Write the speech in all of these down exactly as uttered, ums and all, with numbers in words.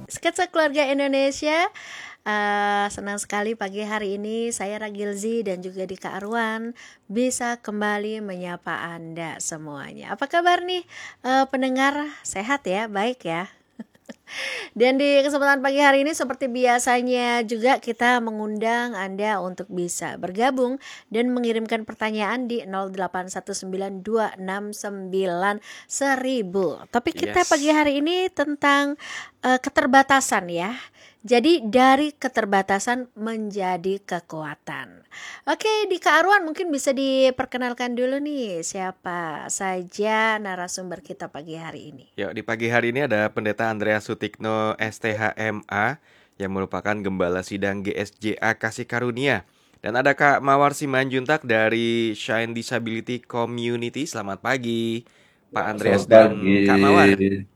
Sketsa Keluarga Indonesia. Uh, senang sekali pagi hari ini saya Ragilzi dan juga Dika Arwan bisa kembali menyapa Anda semuanya. Apa kabar nih uh, pendengar? Sehat ya? Baik ya? Dan di kesempatan pagi hari ini seperti biasanya juga kita mengundang Anda untuk bisa bergabung dan mengirimkan pertanyaan di nol delapan satu sembilan dua enam sembilan seribu. Topik kita Yes. pagi hari ini tentang uh, keterbatasan ya. Jadi dari keterbatasan menjadi kekuatan. Oke, Dika Arwan mungkin bisa diperkenalkan dulu nih siapa saja narasumber kita pagi hari ini. Yuk, di pagi hari ini ada Pendeta Andreas Sutikno S T H M A yang merupakan Gembala Sidang G S J A Kasih Karunia. Dan ada Kak Mawar Simanjuntak dari Shine Disability Community. Selamat pagi Pak Andreas Selamat dan pagi. Kak Mawar.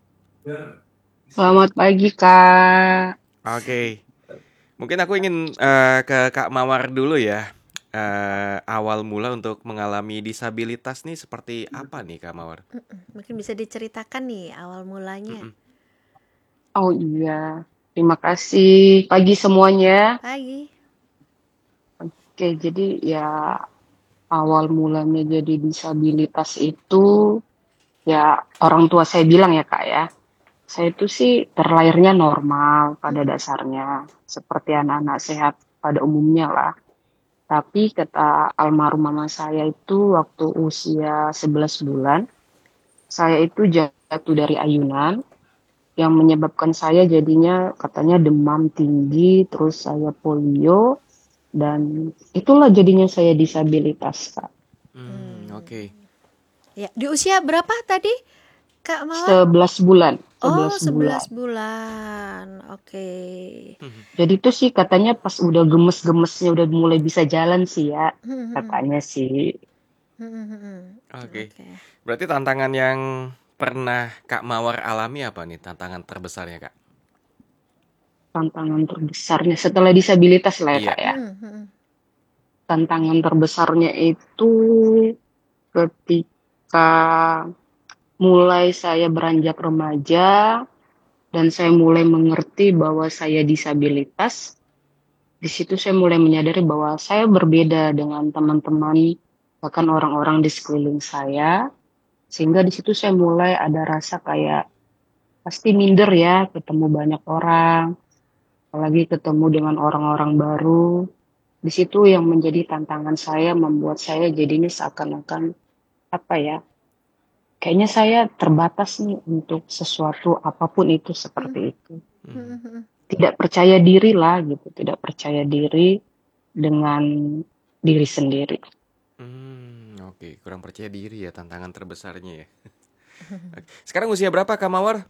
Selamat pagi Kak. Oke, mungkin aku ingin uh, ke Kak Mawar dulu ya. Uh, awal mula untuk mengalami disabilitas nih seperti apa nih Kak Mawar? Mungkin bisa diceritakan nih awal mulanya. Mm-mm. Oh iya, terima kasih pagi semuanya. Pagi. Oke, jadi ya awal mulanya jadi disabilitas itu ya orang tua saya bilang ya Kak ya. Saya itu sih terlahirnya normal pada dasarnya, seperti anak-anak sehat pada umumnya lah. Tapi kata almarhum mama saya itu waktu usia sebelas bulan, saya itu jatuh dari ayunan yang menyebabkan saya jadinya katanya demam tinggi, terus saya polio, dan itulah jadinya saya disabilitas, Kak. Hmm, oke. Okay. Ya, di usia berapa tadi, Kak Mawar? sebelas bulan. Oh, sebelas bulan. Oke. Okay. Jadi itu sih katanya pas udah gemes-gemesnya udah mulai bisa jalan sih ya, katanya sih. Oke. Okay. Okay. Berarti tantangan yang pernah Kak Mawar alami apa nih tantangan terbesarnya, Kak? Tantangan terbesarnya setelah disabilitas lah ya, iya. Kak ya. Tantangan terbesarnya itu ketika mulai saya beranjak remaja dan saya mulai mengerti bahwa saya disabilitas. Di situ saya mulai menyadari bahwa saya berbeda dengan teman-teman, bahkan orang-orang di sekeliling saya. Sehingga di situ saya mulai ada rasa kayak pasti minder ya, ketemu banyak orang, apalagi ketemu dengan orang-orang baru. Di situ yang menjadi tantangan saya, membuat saya jadinya seakan-akan apa ya, kayaknya saya terbatas nih untuk sesuatu apapun itu seperti itu. Tidak percaya diri lah gitu, tidak percaya diri dengan diri sendiri. Hmm, oke, okay. Kurang percaya diri ya tantangan terbesarnya ya. Sekarang usia berapa Kak Mawar?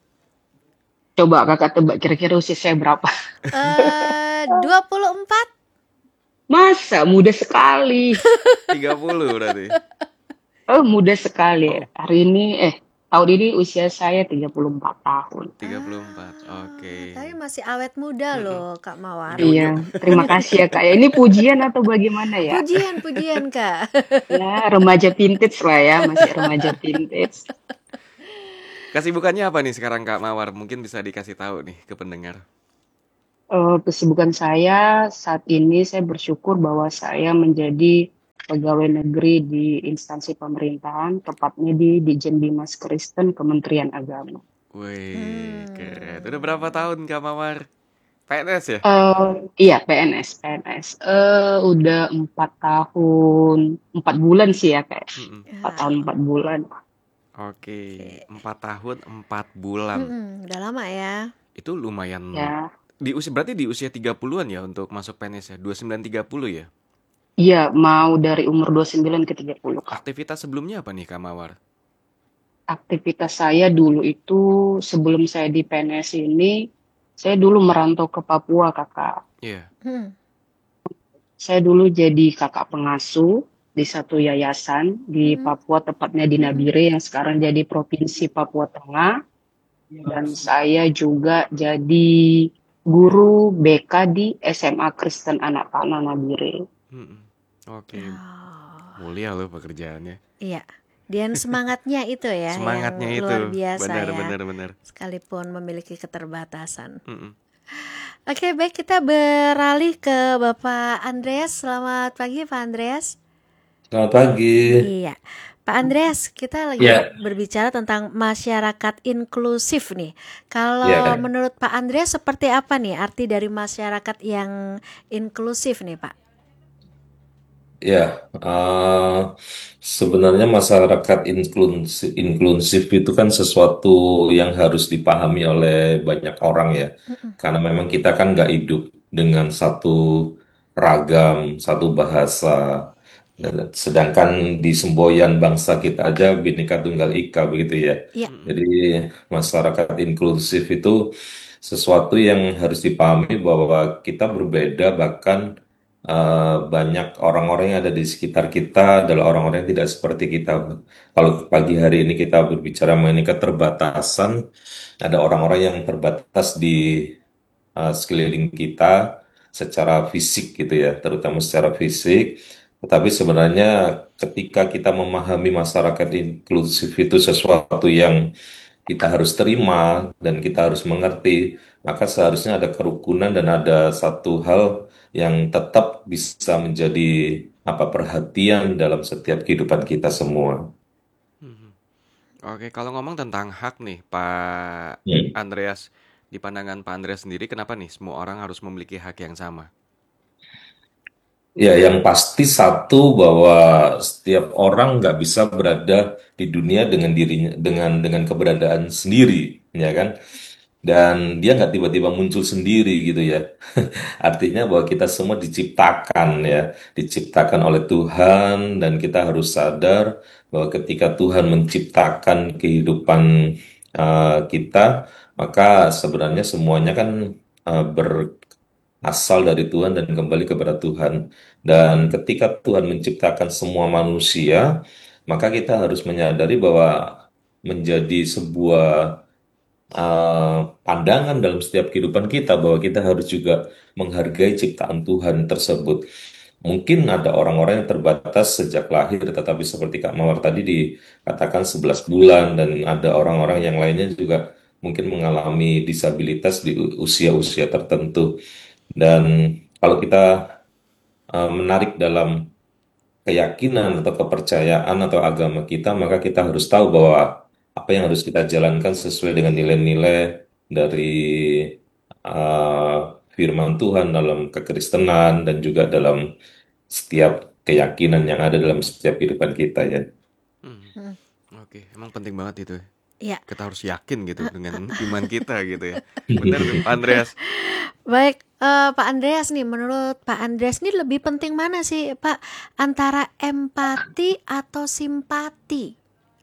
Coba kakak tebak kira-kira usia saya berapa? Uh, dua puluh empat. Masa muda sekali. tiga puluh berarti. Oh, muda sekali. Oh. Hari ini eh tahun ini usia saya tiga puluh empat tahun. tiga puluh empat. Ah, oke. Okay. Tapi masih awet muda loh, Kak Mawar. Iya, terima kasih ya Kak. Ini pujian atau bagaimana ya? Pujian, pujian Kak. Ya, remaja vintage lah ya, masih remaja vintage. Kesibukannya apa nih sekarang Kak Mawar? Mungkin bisa dikasih tahu nih ke pendengar. Uh, kesibukan saya saat ini saya bersyukur bahwa saya menjadi pegawai negeri di instansi pemerintahan, tepatnya di Ditjen Bimas Kristen Kementerian Agama. Wih, hmm. keren. Udah berapa tahun Kak Mawar? P N S ya? Uh, iya, P N S, P N S. Uh, udah empat tahun, empat bulan sih ya kayak. Empat tahun, empat bulan. Oke, empat tahun, empat bulan. Hmm, udah lama ya. Itu lumayan. Ya. Di usia berarti di usia tiga puluhan ya untuk masuk P N S ya? dua puluh sembilan tiga puluh ya? Iya, mau dari umur dua puluh sembilan ke tiga puluh. Aktivitas sebelumnya apa nih Kak Mawar? Aktivitas saya dulu itu sebelum saya di P N S ini, saya dulu merantau ke Papua, Kakak. Iya. Yeah. Hmm. Saya dulu jadi kakak pengasuh di satu yayasan di hmm. Papua, tepatnya di Nabire yang sekarang jadi Provinsi Papua Tengah. Dan saya juga jadi guru B K di S M A Kristen Anak Panah Nabire. Hmm. Oke, okay. oh. Mulia loh pekerjaannya. Iya. Dan semangatnya itu ya yang Semangatnya itu, luar biasa benar, ya, benar, benar. sekalipun memiliki keterbatasan. Mm-mm. Oke, baik, kita beralih ke Bapak Andreas. Selamat pagi, Pak Andreas. Selamat pagi. Iya, Pak Andreas, kita lagi Ya, berbicara tentang masyarakat inklusif nih. Kalau ya, menurut Pak Andreas seperti apa nih arti dari masyarakat yang inklusif nih, Pak? ya. eh, sebenarnya masyarakat inklusif, inklusif itu kan sesuatu yang harus dipahami oleh banyak orang ya. Mm-mm. Karena memang kita kan nggak hidup dengan satu ragam, satu bahasa. Dan sedangkan di semboyan bangsa kita aja Bhinneka Tunggal Ika begitu ya. Iya, Mm-mm. Jadi masyarakat inklusif itu sesuatu yang harus dipahami bahwa kita berbeda, bahkan eh, banyak orang-orang yang ada di sekitar kita adalah orang-orang yang tidak seperti kita. Kalau pagi hari ini kita berbicara mengenai keterbatasan, ada orang-orang yang terbatas di eh, sekeliling kita secara fisik gitu ya, terutama secara fisik. Tetapi sebenarnya ketika kita memahami masyarakat inklusif itu sesuatu yang kita harus terima dan kita harus mengerti, maka seharusnya ada kerukunan dan ada satu hal yang tetap bisa menjadi apa perhatian dalam setiap kehidupan kita semua. Mhm. Oke, kalau ngomong tentang hak nih, Pak Hmm. Andreas, di pandangan Pak Andreas sendiri, kenapa nih semua orang harus memiliki hak yang sama? Ya, yang pasti satu bahwa setiap orang nggak bisa berada di dunia dengan dirinya dengan dengan keberadaan sendiri, ya kan? Dan dia nggak tiba-tiba muncul sendiri gitu ya. Artinya bahwa kita semua diciptakan ya, diciptakan oleh Tuhan dan kita harus sadar bahwa ketika Tuhan menciptakan kehidupan eh, kita, maka sebenarnya semuanya kan eh, berasal dari Tuhan dan kembali kepada Tuhan. Dan ketika Tuhan menciptakan semua manusia, maka kita harus menyadari bahwa menjadi sebuah uh, pandangan dalam setiap kehidupan kita bahwa kita harus juga menghargai ciptaan Tuhan tersebut. Mungkin ada orang-orang yang terbatas sejak lahir, tetapi seperti Kak Mawar tadi dikatakan sebelas bulan, dan ada orang-orang yang lainnya juga mungkin mengalami disabilitas di u- usia-usia tertentu. Dan kalau kita uh, menarik dalam keyakinan atau kepercayaan atau agama kita, maka kita harus tahu bahwa apa yang harus kita jalankan sesuai dengan nilai-nilai dari uh, firman Tuhan dalam kekristenan dan juga dalam setiap keyakinan yang ada dalam setiap kehidupan kita ya. Mhm. Mm. Oke, emang penting banget itu. Iya. Kita harus yakin gitu dengan iman kita gitu ya. Benar tuh, Pak Andreas. Baik, eh, Pak Andreas nih, menurut Pak Andreas nih lebih penting mana sih, Pak, antara empati atau simpati?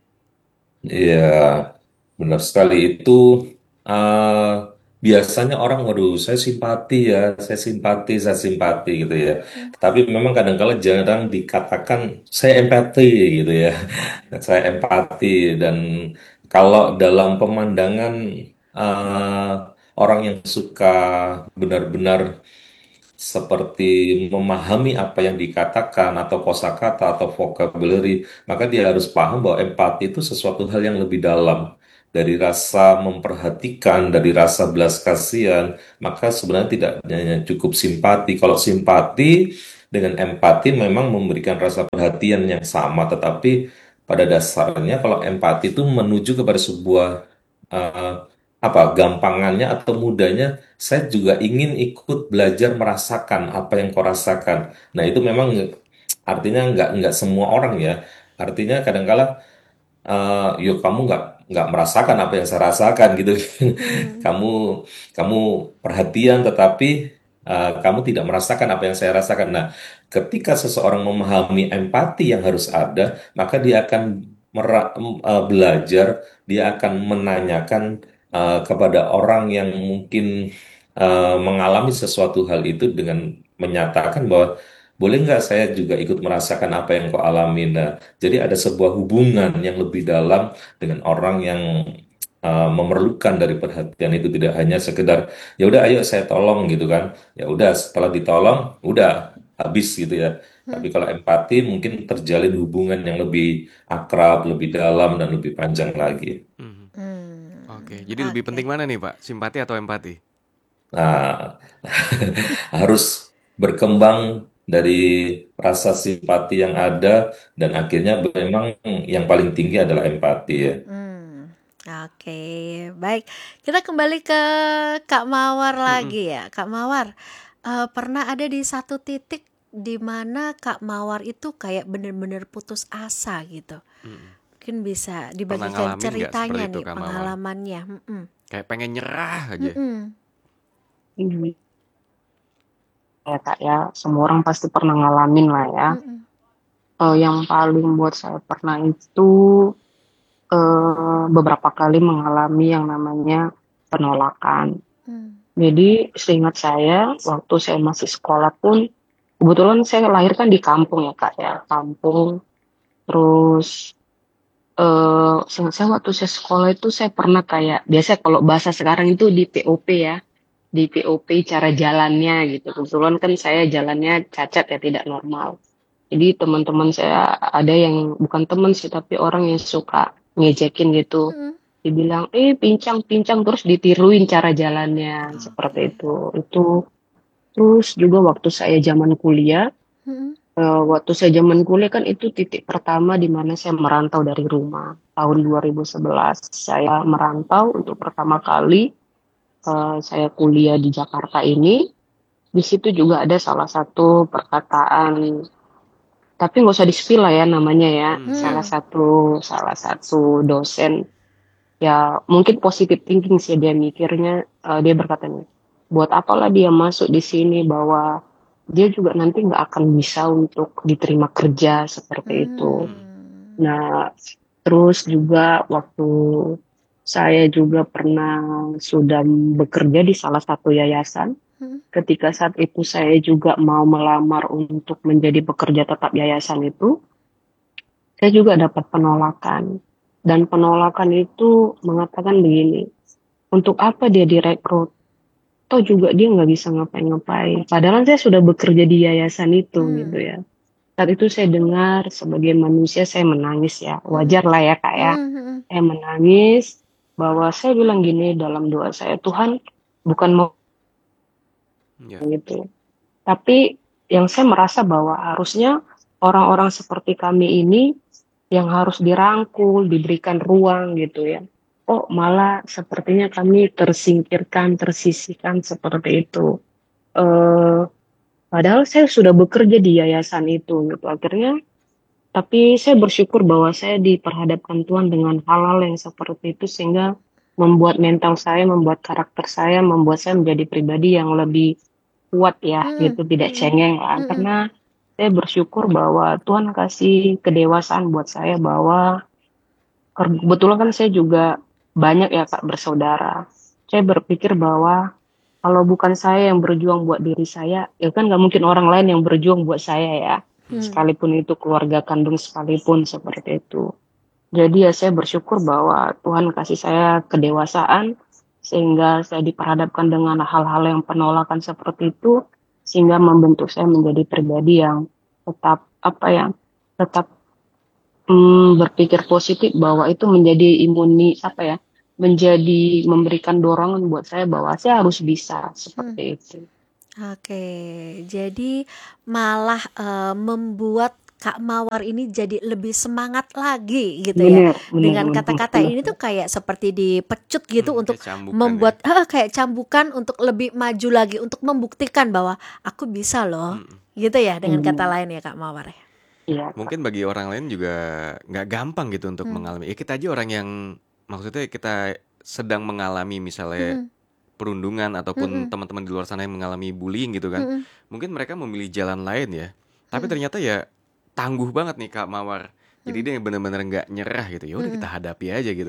Iya, benar sekali itu. eh, Biasanya orang, waduh, saya simpati ya, saya simpati, saya simpati gitu ya. Hmm. Tapi memang kadang-kala jarang dikatakan saya empati gitu ya. Saya empati dan kalau dalam pemandangan eh, orang yang suka benar-benar seperti memahami apa yang dikatakan atau kosakata atau vocabulary, maka dia harus paham bahwa empati itu sesuatu hal yang lebih dalam dari rasa memperhatikan, dari rasa belas kasihan, maka sebenarnya tidak hanya cukup simpati. Kalau simpati dengan empati memang memberikan rasa perhatian yang sama, tetapi pada dasarnya kalau empati itu menuju kepada sebuah eh, apa gampangannya atau mudahnya saya juga ingin ikut belajar merasakan apa yang kau rasakan. Nah, itu memang artinya nggak nggak semua orang ya. Artinya kadangkala eh yuk kamu nggak nggak merasakan apa yang saya rasakan gitu. Hmm. Kamu kamu perhatian tetapi eh, kamu tidak merasakan apa yang saya rasakan. Nah, ketika seseorang memahami empati yang harus ada, maka dia akan mera- em- eh, belajar, dia akan menanyakan eh, kepada orang yang mungkin eh, mengalami sesuatu hal itu dengan menyatakan bahwa boleh nggak saya juga ikut merasakan apa yang kau alami. Nah, jadi ada sebuah hubungan yang lebih dalam dengan orang yang uh, memerlukan dari perhatian itu, tidak hanya sekedar ya udah ayo saya tolong gitu kan. Ya udah setelah ditolong udah habis gitu ya. Tapi kalau empati mungkin terjalin hubungan yang lebih akrab, lebih dalam, dan lebih panjang lagi. Mhm. Hmm, Oke, jadi lebih oke. penting mana nih Pak? Simpati atau empati? Nah, harus berkembang dari rasa simpati yang ada, dan akhirnya memang yang paling tinggi adalah empati ya. Hmm, oke, baik. Kita kembali ke Kak Mawar Mm-mm. lagi ya. Kak Mawar, eh, pernah ada di satu titik di mana Kak Mawar itu kayak bener-bener putus asa gitu. Mm-mm. Mungkin bisa Pernah dibagikan ngalamin nggak seperti ceritanya itu nih, Kak Mawar? pengalamannya. Mm-mm. Kayak pengen nyerah aja. Mm-mm. Hmm, ya Kak ya, semua orang pasti pernah ngalamin lah ya. Mm-mm. Eh, yang paling buat saya pernah itu eh, beberapa kali mengalami yang namanya penolakan. Mm. Jadi seingat saya, waktu saya masih sekolah pun, kebetulan saya lahir kan di kampung ya Kak ya, kampung. Terus eh seingat saya waktu saya sekolah itu saya pernah kayak, biasa kalau bahasa sekarang itu di P O P ya, di P O P cara jalannya gitu. Kebetulan kan saya jalannya cacat ya, tidak normal. Jadi teman-teman saya ada yang bukan teman sih, tapi orang yang suka ngejekin gitu. Mm-mm. Dibilang, eh pincang-pincang, terus ditiruin cara jalannya seperti Oke. itu. Itu terus juga waktu saya zaman kuliah, Mm-mm. eh, waktu saya zaman kuliah kan itu titik pertama di mana saya merantau dari rumah. Tahun dua ribu sebelas saya merantau untuk pertama kali. Eh, saya kuliah di Jakarta ini. Di situ juga ada salah satu perkataan, tapi nggak usah di-spill lah ya namanya ya. Hmm, Salah Mm. siap. satu salah satu dosen, ya mungkin positive thinking sih dia mikirnya. Eh, dia berkata nih, buat apalah dia masuk di sini, bahwa dia juga nanti nggak akan bisa untuk diterima kerja seperti itu. Hmm. Mm. Nah, terus juga waktu saya juga pernah sudah bekerja di salah satu yayasan. Mm. Ketika saat itu saya juga mau melamar untuk menjadi pekerja tetap yayasan itu, saya juga dapat penolakan. Dan penolakan itu mengatakan begini, untuk apa dia direkrut? Toh juga dia nggak bisa ngapain-ngapain. Padahal saya sudah bekerja di yayasan itu gitu Mm. ya. Saat itu saya dengar, sebagai manusia saya menangis ya. Mm. Wajar lah ya Kak ya. Mm. Saya menangis, bahwa saya bilang gini dalam doa saya, Tuhan bukan mau Ya. gitu. Tapi yang saya merasa bahwa harusnya orang-orang seperti kami ini yang harus dirangkul, diberikan ruang gitu ya. Oh, malah sepertinya kami tersingkirkan, tersisihkan seperti itu. Eh, padahal saya sudah bekerja di yayasan itu gitu. Akhirnya, tapi saya bersyukur bahwa saya diperhadapkan Tuhan dengan hal-hal yang seperti itu, sehingga membuat mental saya, membuat karakter saya, membuat saya menjadi pribadi yang lebih kuat ya Mm. gitu, tidak Mm. cengeng lah. Mm. Karena saya bersyukur bahwa Tuhan kasih kedewasaan buat saya, bahwa kebetulan kan saya juga banyak ya Kak bersaudara. Saya berpikir bahwa kalau bukan saya yang berjuang buat diri saya, ya kan nggak mungkin orang lain yang berjuang buat saya ya. Mm. Sekalipun itu keluarga kandung sekalipun seperti itu. Jadi ya saya bersyukur bahwa Tuhan kasih saya kedewasaan, sehingga saya diperhadapkan dengan hal-hal yang penolakan seperti itu, sehingga membentuk saya menjadi pribadi yang tetap apa ya, tetap mm, berpikir positif, bahwa itu menjadi imuni apa ya, menjadi memberikan dorongan buat saya bahwa saya harus bisa Mm. seperti itu. Oke, jadi malah eh, membuat Kak Mawar ini jadi lebih semangat lagi gitu ya. Benar, benar, Dengan benar, kata-kata benar. ini tuh kayak seperti dipecut gitu Hmm, untuk kayak cambukan ya. membuat ah, kayak cambukan untuk lebih maju lagi, untuk membuktikan bahwa aku bisa loh. Mm-mm. Gitu ya, dengan kata Hmm, lain ya Kak Mawar ya. iya Kak. Mungkin bagi orang lain juga nggak gampang gitu untuk Hmm. mengalami. Ya kita aja orang yang maksudnya kita sedang mengalami misalnya Mm-mm. perundungan ataupun Mm-mm. teman-teman di luar sana yang mengalami bullying gitu kan. Mm-mm. Mungkin mereka memilih jalan lain ya. Tapi Mm-mm. ternyata ya tangguh banget nih Kak Mawar. Jadi Mm. dia benar-benar nggak nyerah gitu. Ya udah Mm-mm. kita hadapi aja gitu.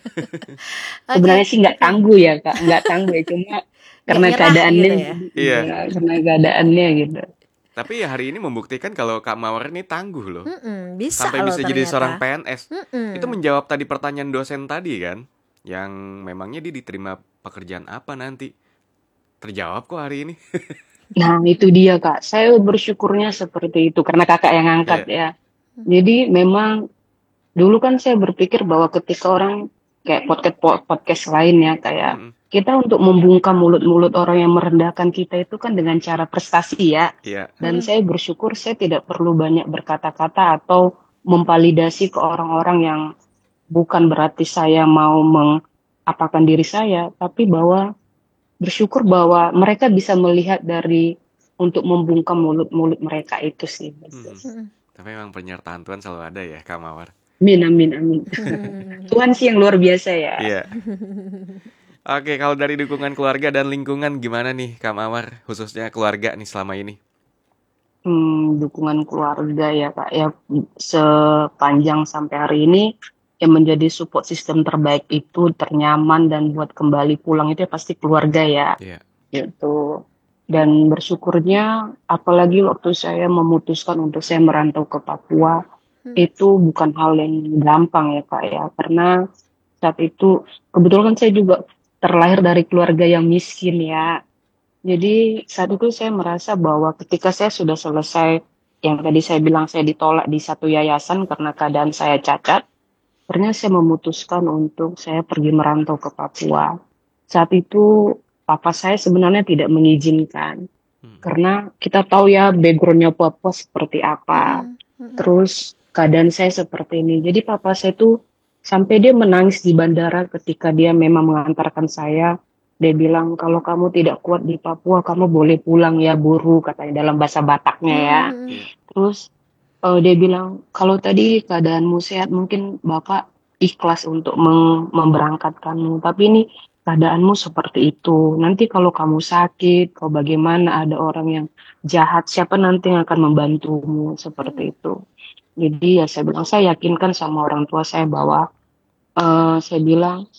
Oke, Sebenarnya sih nggak oke. tangguh ya Kak, nggak tangguh ya, cuma Nggak karena nyerah keadaannya, gitu ya. jadi Iya. iya, karena keadaannya gitu. Tapi ya hari ini membuktikan kalau Kak Mawar ini tangguh loh. Mm-mm, bisa Sampai loh bisa jadi seorang ternyata. P N S. Mm-mm. Itu menjawab tadi pertanyaan dosen tadi kan. Yang memangnya dia diterima pekerjaan apa nanti. Terjawab kok hari ini. Nah, itu dia Kak. Saya bersyukurnya seperti itu karena Kakak yang angkat Iya. ya. Jadi memang dulu kan saya berpikir bahwa ketika orang kayak podcast podcast lain ya kayak Mm-mm. kita untuk membungkam mulut-mulut orang yang merendahkan kita itu kan dengan cara prestasi ya. Iya. Dan saya bersyukur saya tidak perlu banyak berkata-kata atau memvalidasi ke orang-orang yang bukan berarti saya mau mengapakan diri saya, tapi bahwa bersyukur bahwa mereka bisa melihat dari untuk membungkam mulut-mulut mereka itu sih. Mhm. Tapi memang penyertaan Tuhan selalu ada ya, Kak Mawar. Amin, amin, amin. Tuhan sih yang luar biasa ya. Iya. Oke, kalau dari dukungan keluarga dan lingkungan gimana nih, Kak Mawar? Khususnya keluarga nih selama ini. Hmm, dukungan keluarga ya Kak. Ya sepanjang sampai hari ini yang menjadi support system terbaik itu ternyaman dan buat kembali pulang itu ya pasti keluarga ya. Iya. Gitu. Dan bersyukurnya apalagi waktu saya memutuskan untuk saya merantau ke Papua itu bukan hal yang gampang ya Kak ya. Karena saat itu kebetulan saya juga terlahir dari keluarga yang miskin ya. Jadi saat itu saya merasa bahwa ketika saya sudah selesai, yang tadi saya bilang saya ditolak di satu yayasan karena keadaan saya cacat, akhirnya saya memutuskan untuk saya pergi merantau ke Papua. Saat itu papa saya sebenarnya tidak mengizinkan, karena kita tahu ya backgroundnya Papua seperti apa. Terus keadaan saya seperti ini. Jadi papa saya tuh sampai dia menangis di bandara ketika dia memang mengantarkan saya. Dia bilang, kalau kamu tidak kuat di Papua, kamu boleh pulang ya buru, katanya dalam bahasa Bataknya ya. Terus uh, dia bilang, kalau tadi keadaanmu sehat, mungkin Bapak ikhlas untuk mem- memberangkatkanmu. Tapi ini keadaanmu seperti itu. Nanti kalau kamu sakit, kalau bagaimana ada orang yang jahat, siapa nanti yang akan membantumu, seperti itu. Jadi ya saya bilang, saya yakinkan sama orang tua saya bahwa, uh, saya bilang,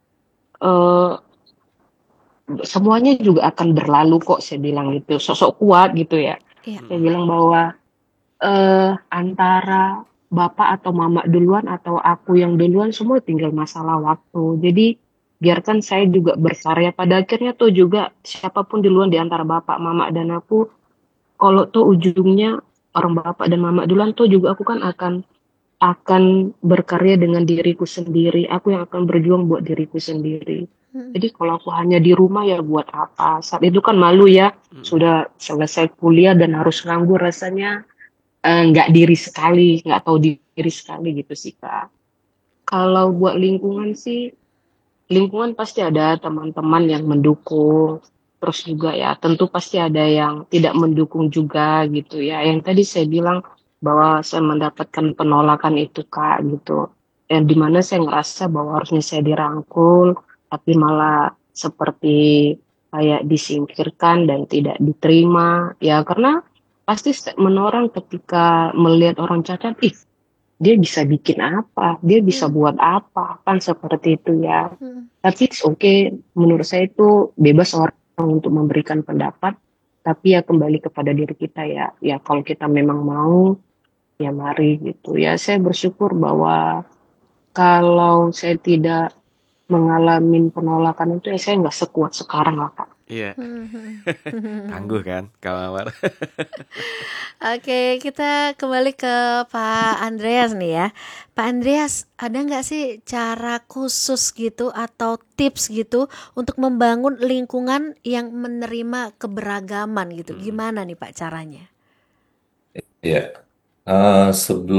uh, semuanya juga akan berlalu kok, saya bilang gitu, sosok kuat gitu ya. Iya. Saya bilang bahwa eh, antara bapak atau mama duluan atau aku yang duluan semua tinggal masalah waktu. Jadi biarkan saya juga berkarya. Pada akhirnya tuh juga siapapun duluan di antara bapak, mama dan aku, kalau tuh ujungnya orang bapak dan mama duluan tuh juga aku kan akan akan berkarya dengan diriku sendiri. Aku yang akan berjuang buat diriku sendiri. Jadi kalau aku hanya di rumah ya buat apa? Saat itu kan malu ya, sudah selesai kuliah dan harus nganggur rasanya eh, nggak diri sekali, nggak tahu diri sekali gitu sih Kak. Kalau buat lingkungan sih, lingkungan pasti ada teman-teman yang mendukung. Terus juga ya, tentu pasti ada yang tidak mendukung juga gitu ya. Yang tadi saya bilang bahwa saya mendapatkan penolakan itu Kak gitu. Yang dimana saya ngerasa bahwa harusnya saya dirangkul, tapi malah seperti kayak disingkirkan dan tidak diterima. Ya karena pasti statement orang ketika melihat orang cacat, ih dia bisa bikin apa, dia bisa buat apa, kan seperti itu ya. Tapi it's okay, menurut saya itu bebas orang untuk memberikan pendapat, tapi ya kembali kepada diri kita ya. Ya kalau kita memang mau, ya mari gitu ya. Saya bersyukur bahwa kalau saya tidak mengalami penolakan itu, ya saya nggak sekuat sekarang lah Kak. Iya. Tangguh kan, Kak Mawar? Oke, kita kembali ke Pak Andreas nih ya. Pak Andreas, ada nggak sih cara khusus gitu atau tips gitu untuk membangun lingkungan yang menerima keberagaman gitu? Gimana nih Pak caranya? Ya, Eh, sebelum